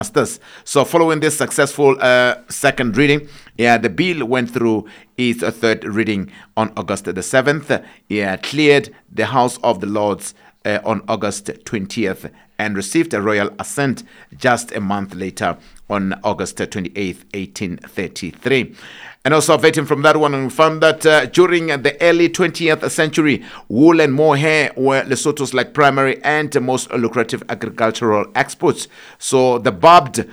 Masters. So, following this successful second reading, the bill went through its third reading on August the 7th. Cleared the House of the Lords on August 20th and received a royal assent just a month later on August 28th, 1833. And also, vetting from that one, we found that during the early 20th century, wool and mohair were Lesotho's primary and most lucrative agricultural exports. So the barbed,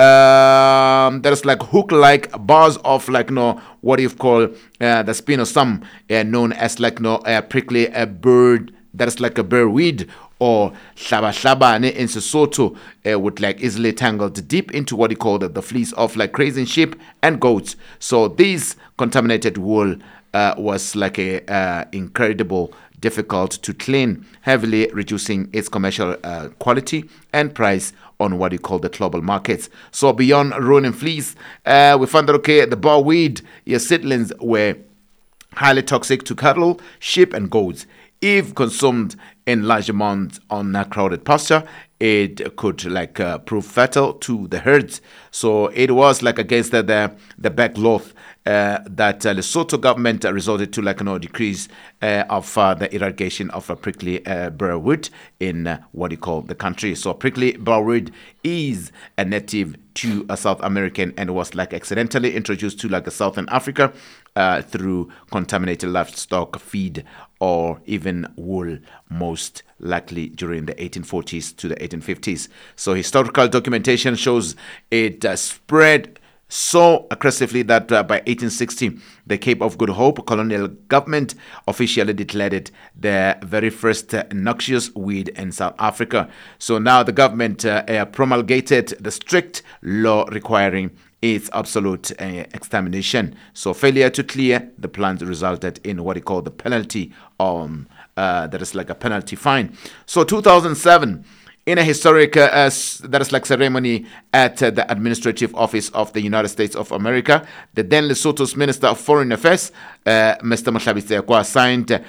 there's hook-like bars of what you call the spinosum, known as prickly bird. That is like a bearweed or hlaba in Sesotho, would easily tangled deep into what he called the fleece of grazing sheep and goats. So this contaminated wool was incredible, difficult to clean, heavily reducing its commercial quality and price on what you call the global markets. So beyond ruining fleece, we found that the bearweed seedlings were highly toxic to cattle, sheep, and goats. If consumed in large amounts on a crowded pasture, it could prove fatal to the herds. So it was against the backlaw that Lesotho government resorted to decrease of the eradication of a prickly bearweed in what you call the country. So prickly bearweed is a native to South American and was accidentally introduced to Southern Africa through contaminated livestock feed or even wool, most likely during the 1840s to the 1850s. So historical documentation shows it spread so aggressively that by 1860, the Cape of Good Hope colonial government officially declared it the very first noxious weed in South Africa. So now the government promulgated the strict law requiring its absolute extermination. So failure to clear the plant resulted in what he called the penalty that is a penalty fine. So 2007, in a historic ceremony at the Administrative Office of the United States of America, the then Lesotho's Minister of Foreign Affairs, Mr. Mhlabisekwa, signed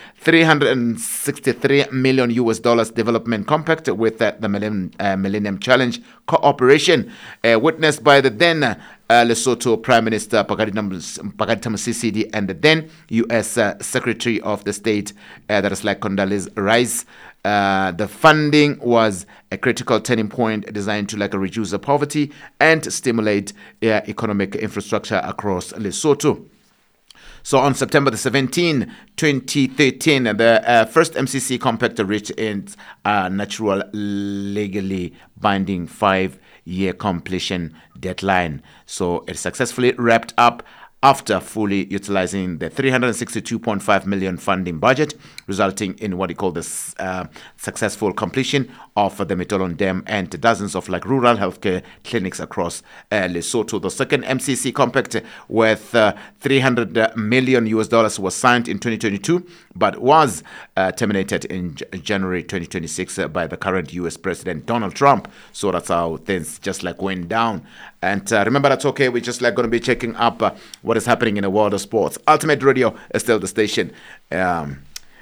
363 million US dollars development compact with the Millennium Challenge Cooperation, witnessed by the then Lesotho Prime Minister Pakadi Thammasisidi and the then U.S. Secretary of the State, that is Condoleezza Rice. The funding was a critical turning point designed to reduce the poverty and stimulate economic infrastructure across Lesotho. So on September the 17th, 2013, the first MCC compact reached its natural, legally binding 5-year completion deadline. So it successfully wrapped up after fully utilizing the 362.5 million funding budget, resulting in what he called the successful completion of the Metolong Dam and dozens of rural healthcare clinics across Lesotho. The second MCC compact worth 300 million US dollars was signed in 2022, but was terminated in January 2026 by the current US President Donald Trump. So that's how things just went down. And remember, that's okay. We're just going to be checking up what is happening in the world of sports. Ultimate Radio is still the station. My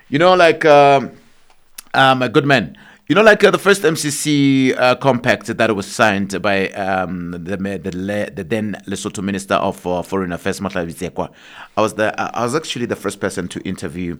good man. The first MCC compact that was signed by the then Lesotho Minister of Foreign Affairs, Mhlabisekwa. I was actually the first person to interview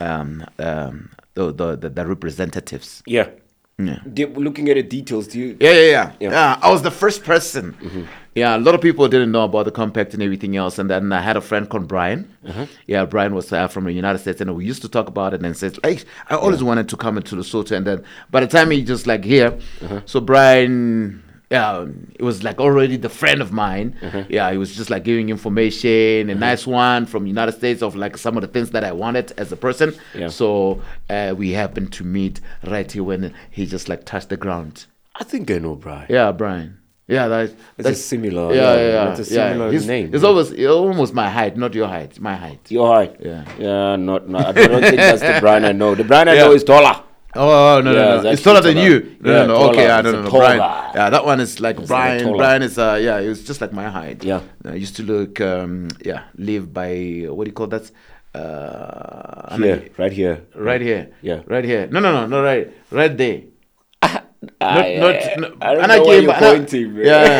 the representatives. Yeah. Looking at the details, do you? Yeah. I was the first person. Mm-hmm. Yeah, a lot of people didn't know about the compact and everything else. And then I had a friend called Brian. Uh-huh. Yeah, Brian was from the United States, and we used to talk about it and said, I always wanted to come into Lesotho. And then by the time he just here, so Brian, it was already the friend of mine. Yeah, he was just giving information, a nice one from the United States of some of the things that I wanted as a person. Yeah. So we happened to meet right here when he just touched the ground. I think I know Brian. Yeah, Brian. Yeah, that's similar. Yeah. It's a similar name. It's almost my height, not your height. My height. Your height. Yeah. Yeah, not. I don't think that's the Brian I know. The Brian I know is taller. Oh no! It's taller than you. No. Okay, no. Brian. Yeah, that one is Brian. Brian is it was just like my height. Yeah. I used to look live by what do you call that? Right here. Right here. Yeah. Right here. No, right there. I don't Anarchy, know where you're pointing, man. yeah.